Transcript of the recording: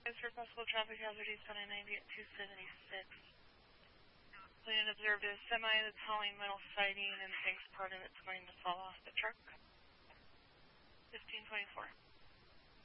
For possible traffic hazard east on I-90 at 276. Plane observed a semi that's hauling metal siding and thinks part of it's going to fall off the truck. 1524.